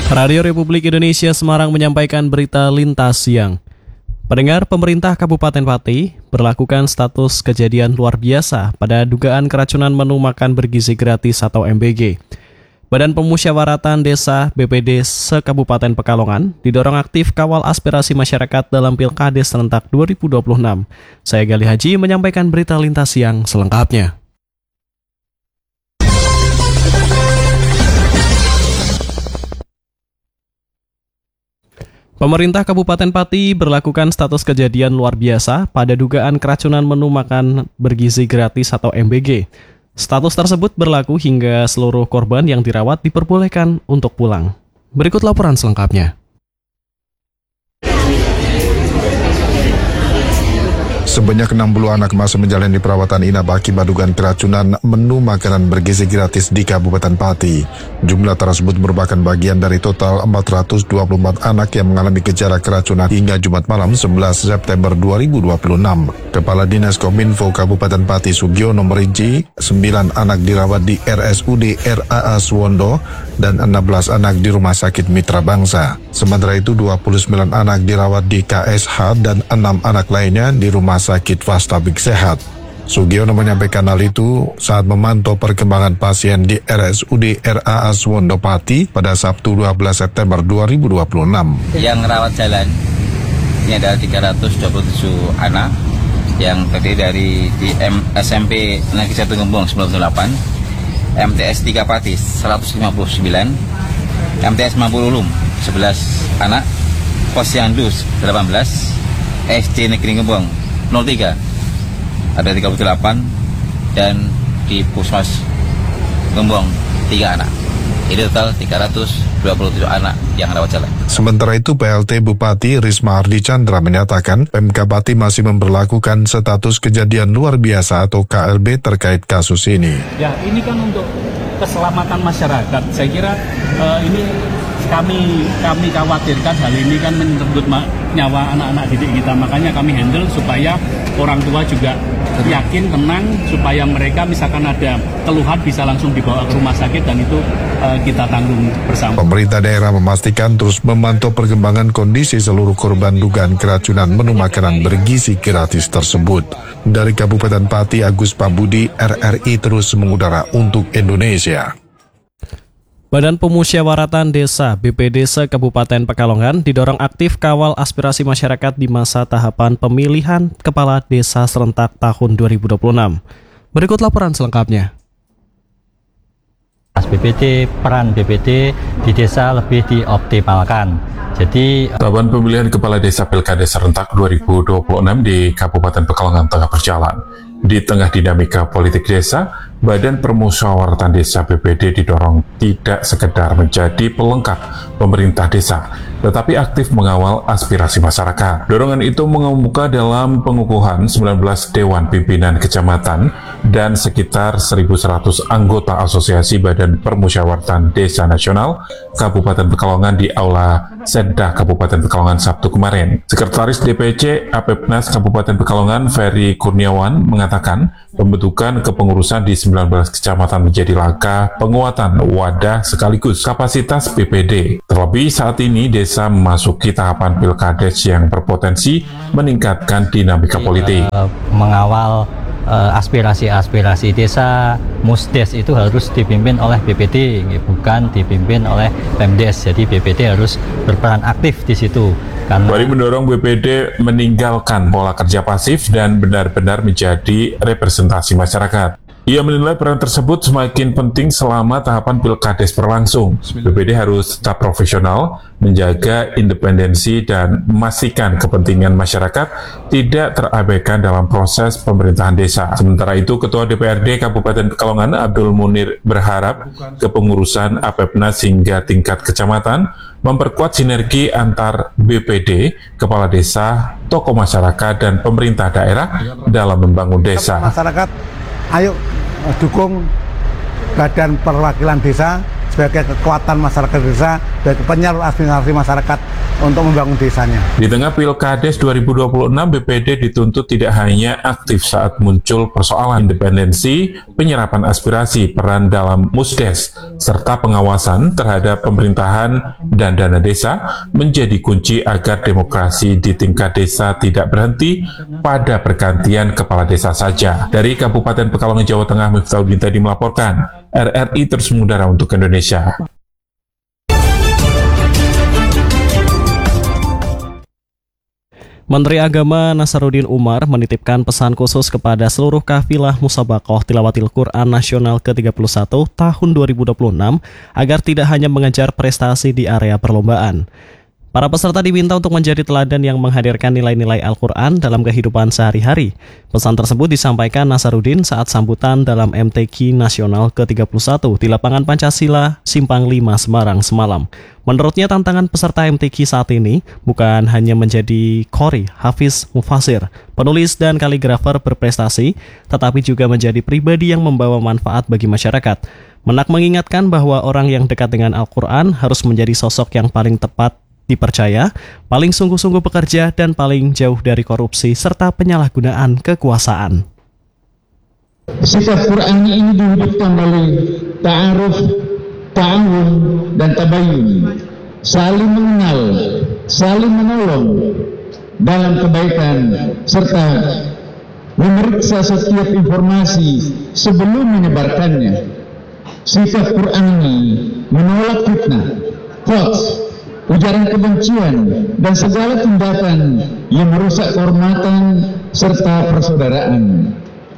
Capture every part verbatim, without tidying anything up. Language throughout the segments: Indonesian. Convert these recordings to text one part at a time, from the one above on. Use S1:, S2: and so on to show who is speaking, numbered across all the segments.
S1: Radio Republik Indonesia Semarang menyampaikan berita lintas siang. Pendengar, pemerintah Kabupaten Pati berlakukan status kejadian luar biasa pada dugaan keracunan menu makan bergizi gratis atau M B G. Badan Pemusyawaratan Desa B P D se-Kabupaten Pekalongan didorong aktif kawal aspirasi masyarakat dalam Pilkades serentak dua ribu dua puluh enam. Saya Gali Haji menyampaikan berita lintas siang selengkapnya. Pemerintah Kabupaten Pati berlakukan status kejadian luar biasa pada dugaan keracunan menu makan bergizi gratis atau M B G. Status tersebut berlaku hingga seluruh korban yang dirawat diperbolehkan untuk pulang. Berikut laporan selengkapnya.
S2: Sebanyak enam puluh anak masih menjalani perawatan inap akibat dugaan keracunan menu makanan bergizi gratis di Kabupaten Pati. Jumlah tersebut merupakan bagian dari total empat ratus dua puluh empat anak yang mengalami gejala keracunan hingga Jumat malam sebelas September dua ribu dua puluh enam. Kepala Dinas Kominfo Kabupaten Pati Sugiono merinci, sembilan anak dirawat di R S U D R A A Suwondo dan enam belas anak di Rumah Sakit Mitra Bangsa. Sementara itu dua puluh sembilan anak dirawat di K S H dan enam anak lainnya di Rumah Sakit Fastabik Sehat. Sugiono menyampaikan hal itu saat memantau perkembangan pasien di R S U D R A A Suwondo Pati pada Sabtu dua belas September dua ribu dua puluh enam.
S3: Yang rawat jalan ini adalah tiga ratus dua puluh tujuh anak yang terdiri dari di M S M P Negeri satu Gembong sembilan puluh delapan, M T S tiga Pati seratus lima puluh sembilan, M T S Mapululum sebelas anak, Posyandu delapan belas, S D Negeri Gembong nol tiga ada tiga puluh delapan, dan di Puskesmas Gembong tiga anak. Ini total tiga ratus dua puluh tujuh anak yang rawat jalan.
S2: Sementara itu P L T Bupati Risma Ardi Chandra menyatakan Pemkab Pati masih memberlakukan status kejadian luar biasa atau K L B terkait kasus ini.
S4: Ya, ini kan untuk keselamatan masyarakat. Saya kira uh, ini kami kami khawatirkan hal ini kan menyangkut nyawa anak-anak didik kita. Makanya kami handle supaya orang tua juga yakin, tenang, supaya mereka misalkan ada keluhan bisa langsung dibawa ke rumah sakit dan itu uh, kita tanggung bersama.
S2: Pemerintah daerah memastikan terus memantau perkembangan kondisi seluruh korban dugaan keracunan menu makanan bergizi gratis tersebut. Dari Kabupaten Pati, Agus Pambudi, R R I terus mengudara untuk Indonesia.
S1: Badan Pemusyawaratan Desa B P D se-Kabupaten Pekalongan didorong aktif kawal aspirasi masyarakat di masa tahapan pemilihan Kepala Desa serentak tahun dua ribu dua puluh enam. Berikut laporan selengkapnya.
S5: B P D, peran B P D di desa lebih dioptimalkan. Jadi,
S6: tahapan pemilihan Kepala Desa Pilkades serentak dua ribu dua puluh enam di Kabupaten Pekalongan tengah berjalan. Di tengah dinamika politik desa, Badan Permusyawaratan Desa B P D didorong tidak sekedar menjadi pelengkap pemerintah desa, tetapi aktif mengawal aspirasi masyarakat. Dorongan itu mengemuka dalam pengukuhan sembilan belas Dewan Pimpinan Kecamatan dan sekitar seribu seratus anggota Asosiasi Badan Permusyawaratan Desa Nasional Kabupaten Pekalongan di Aula Sedda Kabupaten Pekalongan Sabtu kemarin. Sekretaris D P C A P E P N A S Kabupaten Pekalongan Ferry Kurniawan mengatakan pembentukan kepengurusan di sembilan belas kecamatan menjadi langkah penguatan wadah sekaligus kapasitas B P D. Terlebih saat ini desa memasuki tahapan pilkades yang berpotensi meningkatkan dinamika politik.
S5: Mengawal uh, aspirasi-aspirasi desa, Musdes itu harus dipimpin oleh B P D, bukan dipimpin oleh Pemdes. Jadi B P D harus berperan aktif di situ.
S6: Bari mendorong B P D meninggalkan pola kerja pasif dan benar-benar menjadi representasi masyarakat. Ia menilai peran tersebut semakin penting selama tahapan pilkades berlangsung. B P D harus tetap profesional, menjaga independensi dan memastikan kepentingan masyarakat tidak terabaikan dalam proses pemerintahan desa. Sementara itu, Ketua D P R D Kabupaten Pekalongan Abdul Munir berharap kepengurusan A P E P N A S hingga tingkat kecamatan memperkuat sinergi antar B P D, kepala desa, tokoh masyarakat, dan pemerintah daerah dalam membangun desa.
S7: Masyarakat, ayo dukung Badan Perwakilan Desa sebagai kekuatan masyarakat desa, sebagai penyalur aspirasi masyarakat untuk membangun desanya.
S6: Di tengah Pilkades dua ribu dua puluh enam, B P D dituntut tidak hanya aktif saat muncul persoalan independensi, penyerapan aspirasi, peran dalam Musdes, serta pengawasan terhadap pemerintahan dan dana desa menjadi kunci agar demokrasi di tingkat desa tidak berhenti pada pergantian kepala desa saja. Dari Kabupaten Pekalongan, Jawa Tengah, Miftahudin tadi melaporkan, R R I terus mengudara untuk Indonesia.
S1: Menteri Agama Nasaruddin Umar menitipkan pesan khusus kepada seluruh kafilah Musabaqah Tilawatil Quran Nasional ke tiga puluh satu tahun dua ribu dua puluh enam agar tidak hanya mengejar prestasi di area perlombaan. Para peserta diminta untuk menjadi teladan yang menghadirkan nilai-nilai Al-Quran dalam kehidupan sehari-hari. Pesan tersebut disampaikan Nasaruddin saat sambutan dalam M T Q Nasional ke tiga puluh satu di Lapangan Pancasila, Simpang lima, Semarang semalam. Menurutnya tantangan peserta M T Q saat ini bukan hanya menjadi qori, hafiz, mufasir, penulis dan kaligrafer berprestasi, tetapi juga menjadi pribadi yang membawa manfaat bagi masyarakat. Menak mengingatkan bahwa orang yang dekat dengan Al-Quran harus menjadi sosok yang paling tepat dipercaya, paling sungguh-sungguh bekerja, dan paling jauh dari korupsi serta penyalahgunaan kekuasaan.
S8: Sifat Qur'ani ini dihidupkan melalui ta'aruf, ta'awun, dan tabayyun, saling mengenal, saling menolong dalam kebaikan, serta memeriksa setiap informasi sebelum menyebarkannya. Sifat Qur'ani menolak fitnah, hoax, ujaran kebencian, dan segala tindakan yang merusak kehormatan serta persaudaraan.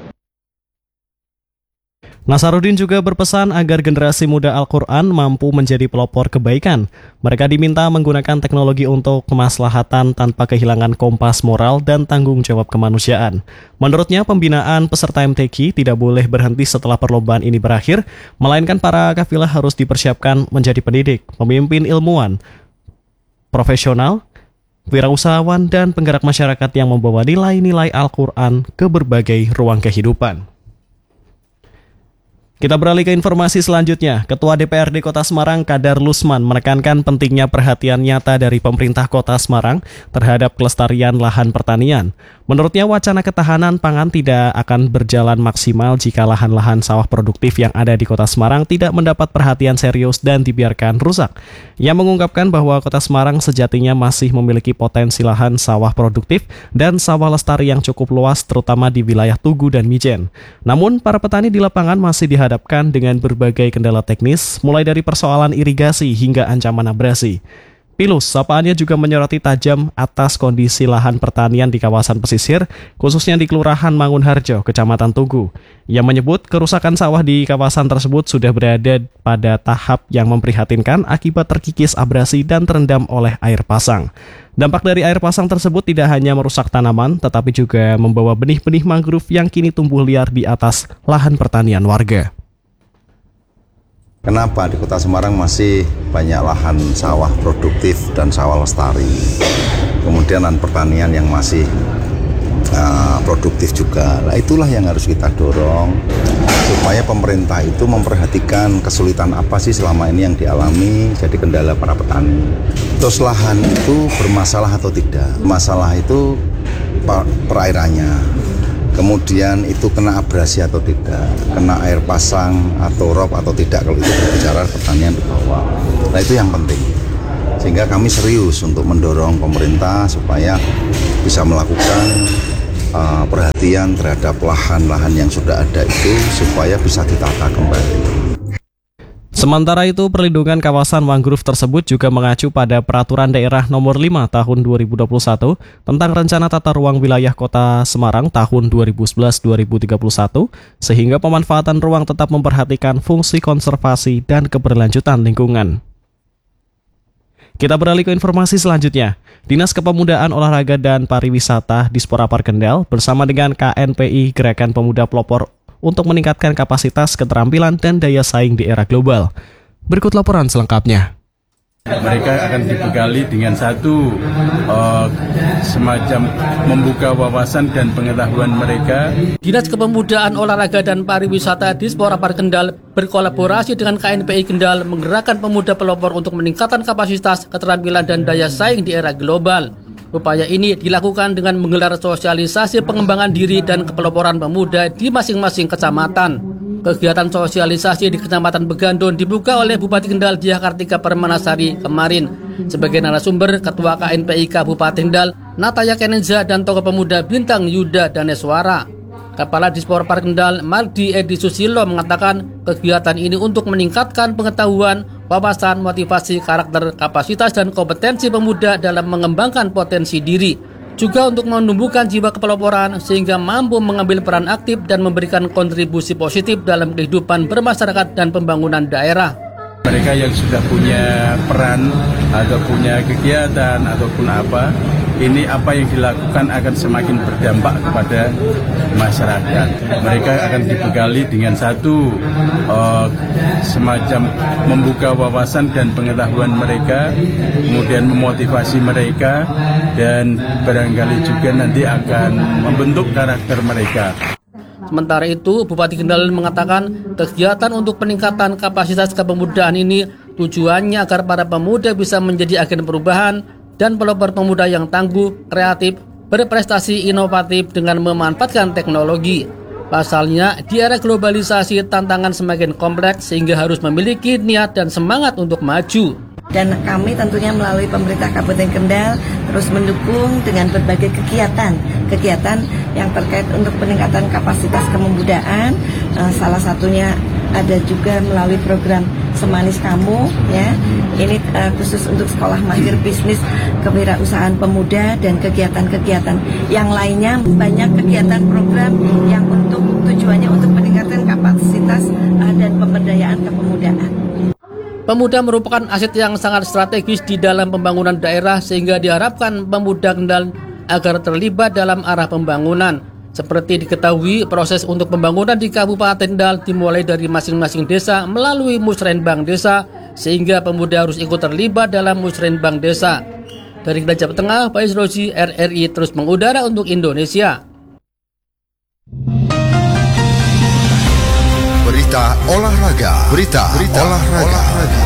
S1: Nasaruddin juga berpesan agar generasi muda Al-Quran mampu menjadi pelopor kebaikan. Mereka diminta menggunakan teknologi untuk kemaslahatan tanpa kehilangan kompas moral dan tanggung jawab kemanusiaan. Menurutnya, pembinaan peserta M T Q tidak boleh berhenti setelah perlombaan ini berakhir, melainkan para kafilah harus dipersiapkan menjadi pendidik, pemimpin ilmuwan, profesional, wirausahawan, dan penggerak masyarakat yang membawa nilai-nilai Al-Quran ke berbagai ruang kehidupan. Kita beralih ke informasi selanjutnya. Ketua D P R D Kota Semarang, Kadar Lusman, menekankan pentingnya perhatian nyata dari pemerintah Kota Semarang terhadap kelestarian lahan pertanian. Menurutnya, wacana ketahanan pangan tidak akan berjalan maksimal jika lahan-lahan sawah produktif yang ada di Kota Semarang tidak mendapat perhatian serius dan dibiarkan rusak. Ia mengungkapkan bahwa Kota Semarang sejatinya masih memiliki potensi lahan sawah produktif dan sawah lestari yang cukup luas, terutama di wilayah Tugu dan Mijen. Namun, para petani di lapangan masih dihadapkan dengan berbagai kendala teknis, mulai dari persoalan irigasi hingga ancaman abrasi. Pilus, sapaannya juga menyoroti tajam atas kondisi lahan pertanian di kawasan pesisir, khususnya di Kelurahan Mangunharjo, Kecamatan Tugu. Ia menyebut kerusakan sawah di kawasan tersebut sudah berada pada tahap yang memprihatinkan akibat terkikis abrasi dan terendam oleh air pasang. Dampak dari air pasang tersebut tidak hanya merusak tanaman, tetapi juga membawa benih-benih mangrove yang kini tumbuh liar di atas lahan pertanian warga.
S9: Kenapa di Kota Semarang masih banyak lahan sawah produktif dan sawah lestari, kemudian lahan pertanian yang masih uh, produktif juga. Nah, itulah yang harus kita dorong supaya pemerintah itu memperhatikan kesulitan apa sih selama ini yang dialami jadi kendala para petani. Terus lahan itu bermasalah atau tidak? Masalah itu perairannya. Kemudian itu kena abrasi atau tidak, kena air pasang atau rob atau tidak, kalau itu berbicara pertanian di bawah. Nah, itu yang penting. Sehingga kami serius untuk mendorong pemerintah supaya bisa melakukan uh, perhatian terhadap lahan-lahan yang sudah ada itu supaya bisa ditata kembali.
S1: Sementara itu, perlindungan kawasan mangrove tersebut juga mengacu pada Peraturan Daerah Nomor lima Tahun dua ribu dua puluh satu tentang Rencana Tata Ruang Wilayah Kota Semarang tahun dua ribu sebelas sampai dua ribu tiga puluh satu, sehingga pemanfaatan ruang tetap memperhatikan fungsi konservasi dan keberlanjutan lingkungan. Kita beralih ke informasi selanjutnya. Dinas Kepemudaan, Olahraga, dan Pariwisata Dispora Kendal bersama dengan K N P I Gerakan Pemuda Pelopor untuk meningkatkan kapasitas, keterampilan, dan daya saing di era global. Berikut laporan selengkapnya.
S10: Mereka akan dibekali dengan satu uh, semacam membuka wawasan dan pengetahuan mereka.
S11: Dinas Kepemudaan, Olahraga dan Pariwisata Disporapar Kendal berkolaborasi dengan K N P I Kendal menggerakkan pemuda pelopor untuk meningkatkan kapasitas, keterampilan dan daya saing di era global. Upaya ini dilakukan dengan menggelar sosialisasi pengembangan diri dan kepeloporan pemuda di masing-masing kecamatan. Kegiatan sosialisasi di Kecamatan Begandon dibuka oleh Bupati Kendal Diah Kartika Permanasari kemarin. Sebagai narasumber, Ketua K N P I Kabupaten Kendal, Nataya Kenenza, dan tokoh pemuda Bintang Yuda Daneswara. Kepala Disporapar Kendal, Mardi Edi Susilo, mengatakan kegiatan ini untuk meningkatkan pengetahuan, wawasan, motivasi, karakter, kapasitas, dan kompetensi pemuda dalam mengembangkan potensi diri. Juga untuk menumbuhkan jiwa kepeloporan sehingga mampu mengambil peran aktif dan memberikan kontribusi positif dalam kehidupan bermasyarakat dan pembangunan daerah.
S10: Mereka yang sudah punya peran atau punya kegiatan ataupun apa, ini apa yang dilakukan akan semakin berdampak kepada masyarakat. Mereka akan dibekali dengan satu uh, semacam membuka wawasan dan pengetahuan mereka, kemudian memotivasi mereka, dan barangkali juga nanti akan membentuk karakter mereka.
S11: Sementara itu, Bupati Kendal mengatakan kegiatan untuk peningkatan kapasitas kepemudaan ini tujuannya agar para pemuda bisa menjadi agen perubahan dan pelopor pemuda yang tangguh, kreatif, berprestasi inovatif dengan memanfaatkan teknologi. Pasalnya, di era globalisasi tantangan semakin kompleks sehingga harus memiliki niat dan semangat untuk maju.
S12: Dan kami tentunya melalui pemerintah Kabupaten Kendal terus mendukung dengan berbagai kegiatan kegiatan yang terkait untuk peningkatan kapasitas kepemudaan. Uh, salah satunya ada juga melalui program Semanis Kamu, ya. Ini uh, khusus untuk sekolah mahir bisnis kewirausahaan pemuda dan kegiatan-kegiatan yang lainnya. Banyak kegiatan program yang untuk tujuannya untuk peningkatan kapasitas uh, dan pemberdayaan kepemudaan.
S11: Pemuda merupakan aset yang sangat strategis di dalam pembangunan daerah sehingga diharapkan pemuda Kendal agar terlibat dalam arah pembangunan. Seperti diketahui, proses untuk pembangunan di Kabupaten Kendal dimulai dari masing-masing desa melalui musrenbang desa sehingga pemuda harus ikut terlibat dalam musrenbang desa. Dari Kendal, Jawa Tengah, Faiz Rozi, R R I terus mengudara untuk Indonesia.
S13: Berita olahraga, berita, berita olahraga. olahraga.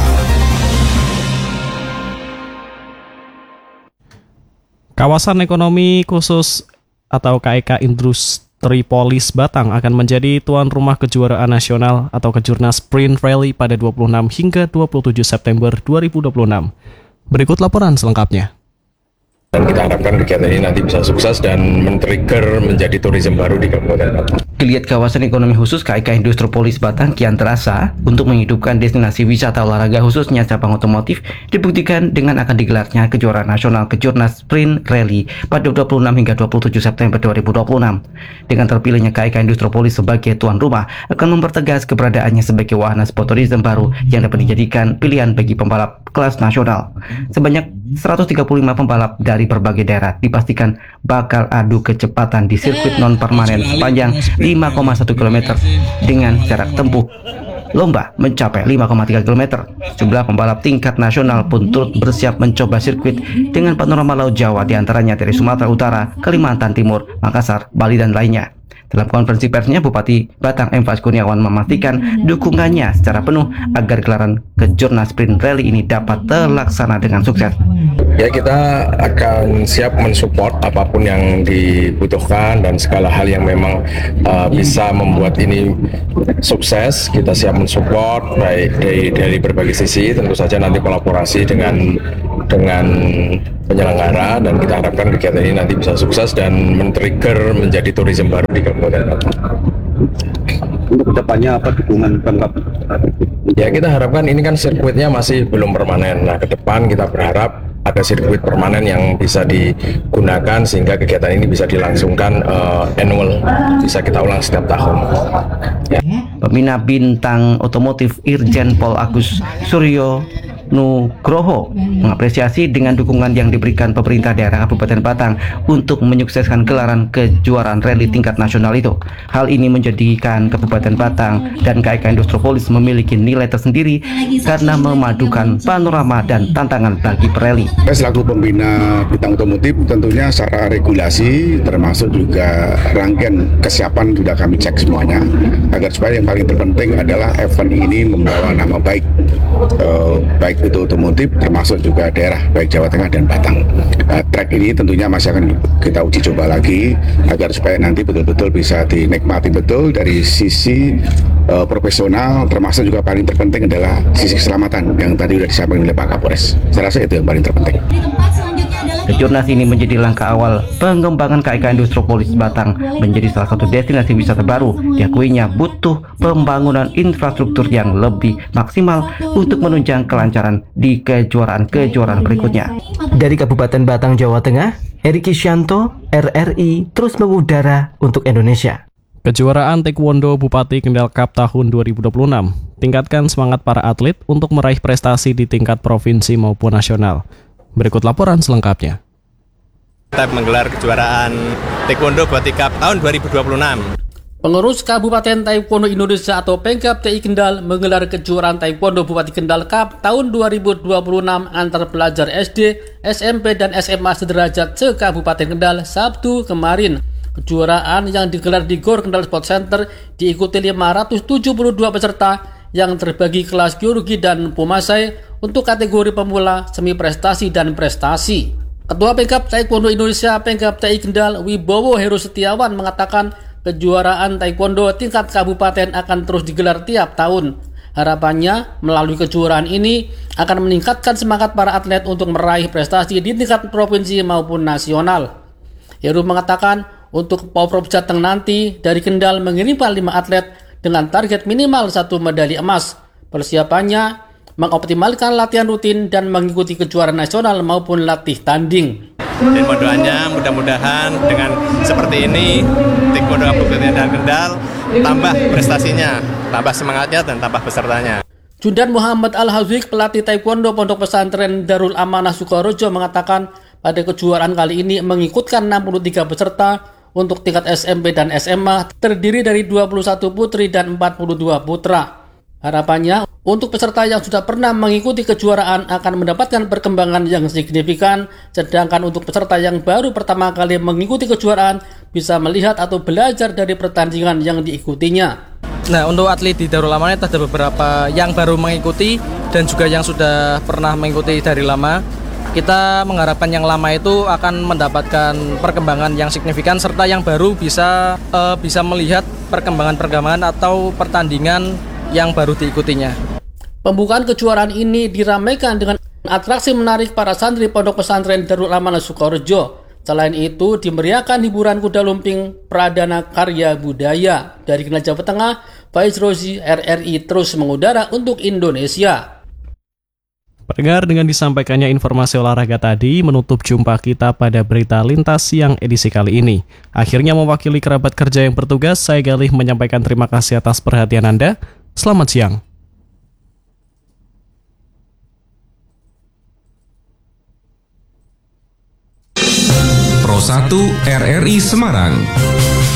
S1: Kawasan Ekonomi Khusus atau K E K Industri Polis Batang akan menjadi tuan rumah kejuaraan nasional atau Kejurnas Sprint Rally pada dua puluh enam hingga dua puluh tujuh September dua ribu dua puluh enam. Berikut laporan selengkapnya.
S14: Dan kita harapkan kegiatan ini nanti bisa sukses dan men-trigger menjadi turisme baru di Kabupaten Batang.
S15: Geliat kawasan ekonomi khusus K E K Industri Polis Batang kian terasa untuk menghidupkan destinasi wisata olahraga khususnya cabang otomotif dibuktikan dengan akan digelarnya kejuaraan nasional Kejurnas Sprint Rally pada dua puluh enam hingga dua puluh tujuh September dua ribu dua puluh enam. Dengan terpilihnya K E K Industri Polis sebagai tuan rumah akan mempertegas keberadaannya sebagai wahana sport tourism baru yang dapat dijadikan pilihan bagi pembalap kelas nasional. Sebanyak seratus tiga puluh lima pembalap dari berbagai daerah dipastikan bakal adu kecepatan di sirkuit non-permanen sepanjang lima koma satu kilometer dengan jarak tempuh lomba mencapai lima koma tiga kilometer. Jumlah pembalap tingkat nasional pun turut bersiap mencoba sirkuit dengan panorama Laut Jawa, diantaranya dari Sumatera Utara, Kalimantan Timur, Makassar, Bali, dan lainnya. Dalam konferensi persnya, Bupati Batang M. Faiz Kurniawan memastikan dukungannya secara penuh agar gelaran Kejurnas Sprint Rally ini dapat terlaksana dengan sukses.
S14: Ya, kita akan siap mensupport apapun yang dibutuhkan dan segala hal yang memang uh, bisa membuat ini sukses. Kita siap mensupport baik dari, dari berbagai sisi, tentu saja nanti kolaborasi dengan dengan penyelenggara, dan kita harapkan kegiatan ini nanti bisa sukses dan men-trigger menjadi turisme baru di Kabupaten Batang.
S16: Untuk kedepannya apa dukungan Pemkab?
S14: Ya, kita harapkan ini kan sirkuitnya masih belum permanen. Nah, ke depan kita berharap ada sirkuit permanen yang bisa digunakan sehingga kegiatan ini bisa dilangsungkan uh, annual, bisa kita ulang setiap tahun. Ya.
S15: Pembina bintang otomotif Irjen Pol Agus Suryo Nugroho mengapresiasi dengan dukungan yang diberikan pemerintah daerah Kabupaten Batang untuk menyukseskan gelaran kejuaraan rally tingkat nasional itu. Hal ini menjadikan Kabupaten Batang dan K I K Industropolis memiliki nilai tersendiri karena memadukan panorama dan tantangan bagi pereli.
S17: Selaku pembina bidang otomotif, tentunya secara regulasi termasuk juga rangkaian kesiapan sudah kami cek semuanya, agar supaya yang paling terpenting adalah event ini membawa nama baik, eh, baik itu otomotif termasuk juga daerah baik Jawa Tengah dan Batang. Nah, track ini tentunya masih akan kita uji coba lagi agar supaya nanti betul-betul bisa dinikmati betul dari sisi uh, profesional, termasuk juga paling terpenting adalah sisi keselamatan yang tadi sudah disampaikan oleh Pak Kapolres. Saya rasa itu yang paling terpenting.
S15: Kejurnas ini menjadi langkah awal pengembangan K I K Industropolis Batang menjadi salah satu destinasi wisata baru. Diakuinya butuh pembangunan infrastruktur yang lebih maksimal untuk menunjang kelancaran di kejuaraan-kejuaraan berikutnya. Dari Kabupaten Batang, Jawa Tengah, Eri Kisyanto, R R I terus mengudara untuk Indonesia.
S1: Kejuaraan Taekwondo Bupati Kendal Cup tahun dua ribu dua puluh enam tingkatkan semangat para atlet untuk meraih prestasi di tingkat provinsi maupun nasional. Berikut laporan selengkapnya.
S18: Kita menggelar kejuaraan Taekwondo Bupati Cup tahun dua ribu dua puluh enam.
S11: Pengurus Kabupaten Taekwondo Indonesia atau Pengkap T I Kendal menggelar kejuaraan Taekwondo Bupati Kendal Cup tahun dua ribu dua puluh enam antar pelajar S D, S M P, dan S M A sederajat se-Kabupaten Kendal Sabtu kemarin. Kejuaraan yang digelar di Gor Kendal Sport Center diikuti lima ratus tujuh puluh dua peserta yang terbagi kelas Kyorugi dan Pomasai untuk kategori pemula, semi prestasi, dan prestasi. Ketua Pengkap Taekwondo Indonesia Pengkap T I Kendal Wibowo Heru Setiawan mengatakan kejuaraan Taekwondo tingkat kabupaten akan terus digelar tiap tahun. Harapannya melalui kejuaraan ini akan meningkatkan semangat para atlet untuk meraih prestasi di tingkat provinsi maupun nasional. Heru mengatakan untuk Poprov Jateng nanti dari Kendal mengirimkan lima atlet dengan target minimal satu medali emas. Persiapannya mengoptimalkan latihan rutin dan mengikuti kejuaraan nasional maupun latih tanding.
S18: Dan doanya mudah-mudahan dengan seperti ini Taekwondo Kabupaten Kendal tambah prestasinya, tambah semangatnya, dan tambah pesertanya.
S11: Jundan Muhammad Al-Hafiq, pelatih Taekwondo Pondok Pesantren Darul Amanah Sukoharjo mengatakan pada kejuaraan kali ini mengikutkan enam puluh tiga peserta untuk tingkat S M P dan S M A terdiri dari dua puluh satu putri dan empat puluh dua putra. Harapannya untuk peserta yang sudah pernah mengikuti kejuaraan akan mendapatkan perkembangan yang signifikan, sedangkan untuk peserta yang baru pertama kali mengikuti kejuaraan bisa melihat atau belajar dari pertandingan yang diikutinya.
S19: Nah, untuk atlet di Darul Amanah ada beberapa yang baru mengikuti dan juga yang sudah pernah mengikuti dari lama. Kita mengharapkan yang lama itu akan mendapatkan perkembangan yang signifikan, serta yang baru bisa uh, bisa melihat perkembangan-perkembangan atau pertandingan yang baru diikutinya.
S11: Pembukaan kejuaraan ini diramaikan dengan atraksi menarik para santri Pondok Pesantren Darul Amanah Sukoharjo. Selain itu, dimeriahkan hiburan kuda lumping Pradana Karya Budaya. Dari Kendal, Jawa Tengah, Faiz Rozi, R R I terus mengudara untuk Indonesia.
S1: Pendengar, dengan disampaikannya informasi olahraga tadi menutup jumpa kita pada berita lintas siang edisi kali ini. Akhirnya mewakili kerabat kerja yang bertugas, saya Galih menyampaikan terima kasih atas perhatian Anda. Selamat siang.
S20: Pro satu R R I Semarang.